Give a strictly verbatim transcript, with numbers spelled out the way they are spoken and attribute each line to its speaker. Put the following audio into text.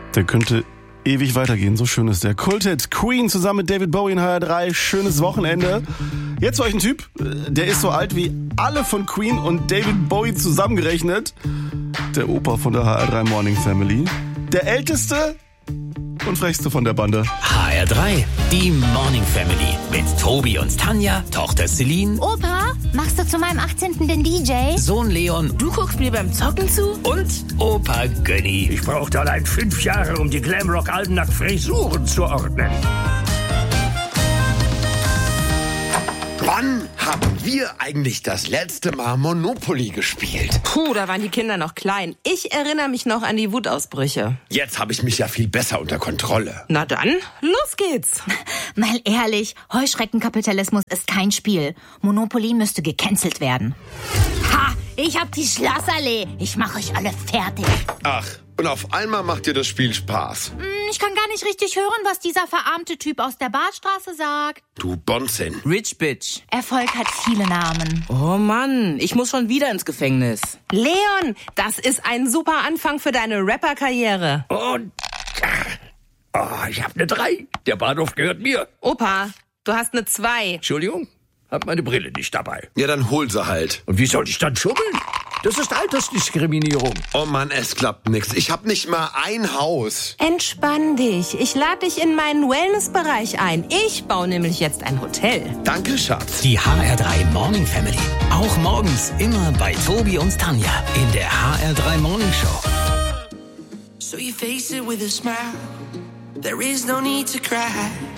Speaker 1: Der könnte ewig weitergehen, so schön ist der. Kulthit, Queen zusammen mit David Bowie in H R drei, schönes Wochenende. Jetzt für euch ein Typ, der ist so alt wie alle von Queen und David Bowie zusammengerechnet. Der Opa von der H R drei Morning Family. Der älteste und frechste von der Bande.
Speaker 2: H R drei, die Morning Family. Mit Tobi und Tanja, Tochter Celine.
Speaker 3: Opa, machst du zu meinem achtzehnten den D J?
Speaker 2: Sohn Leon.
Speaker 4: Du guckst mir beim Zocken zu?
Speaker 2: Und Opa Gönni.
Speaker 5: Ich brauchte allein fünf Jahre, um die Glamrock-Alben nach Frisuren zu ordnen.
Speaker 6: Wann haben wir eigentlich das letzte Mal Monopoly gespielt?
Speaker 4: Puh, da waren die Kinder noch klein. Ich erinnere mich noch an die Wutausbrüche.
Speaker 6: Jetzt habe ich mich ja viel besser unter Kontrolle.
Speaker 4: Na dann, los geht's.
Speaker 3: Mal ehrlich, Heuschreckenkapitalismus ist kein Spiel. Monopoly müsste gecancelt werden. Ha, ich hab die Schlossallee. Ich mach euch alle fertig.
Speaker 6: Ach, und auf einmal macht dir das Spiel Spaß.
Speaker 3: Ich kann gar nicht richtig hören, was dieser verarmte Typ aus der Badstraße sagt.
Speaker 6: Du Bonzen.
Speaker 7: Rich Bitch.
Speaker 3: Erfolg hat viele Namen.
Speaker 7: Oh Mann, ich muss schon wieder ins Gefängnis.
Speaker 4: Leon, das ist ein super Anfang für deine Rapper-Karriere.
Speaker 5: Und oh, ich habe eine drei. Der Bahnhof gehört mir.
Speaker 4: Opa, du hast eine zwei.
Speaker 5: Entschuldigung, hab meine Brille nicht dabei.
Speaker 6: Ja, dann hol sie halt.
Speaker 5: Und wie soll ich dann schummeln? Das ist Altersdiskriminierung.
Speaker 6: Oh Mann, es klappt nix. Ich hab nicht mal ein Haus.
Speaker 4: Entspann dich. Ich lade dich in meinen Wellnessbereich ein. Ich baue nämlich jetzt ein Hotel.
Speaker 6: Danke, Schatz.
Speaker 2: Die H R drei Morning Family. Auch morgens immer bei Tobi und Tanja in der H R drei Morning Show.
Speaker 8: So you face it with a smile. There is no need to cry.